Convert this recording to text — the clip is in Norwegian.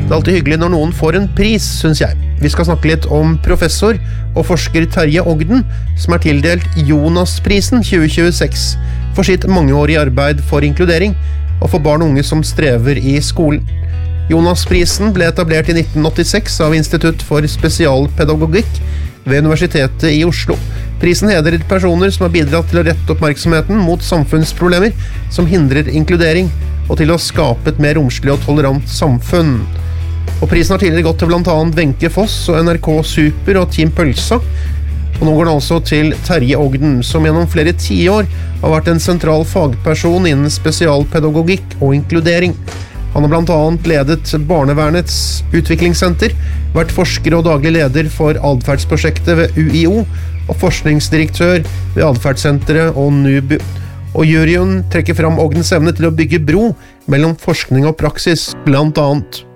Det alltid hyggelig når noen får en pris, synes jeg. Vi skal snakke litt om professor og forsker Terje Ogden, som tildelt Jonas-prisen 2026 for sitt mangeårige arbeid for inkludering og for barn og unge som strever i skolen. Jonas-prisen ble etablert i 1986 av Institutt for spesialpedagogikk ved Universitetet i Oslo. Prisen hedrer personer som har bidratt til å rette oppmerksomheten mot samfunnsproblemer som hindrer inkludering, og til å skape et mer romslig og tolerant samfunn. Og prisen har tidligere gått til blant annet Wenche Foss og NRK Super og Team Pølsa. Og nå går den altså til Terje Ogden, som gjennom flere tiår har vært en sentral fagperson innen spesialpedagogikk og inkludering. Han har blant annet ledet Barnevernets utviklingssenter, vært forsker og daglig leder for adferdsprosjektet ved UiO, og forskningsdirektør ved Adferdssenteret og NUBU. Og juryen trekker fram Ogdens evne til å bygge bro mellom forskning og praksis, blant annet.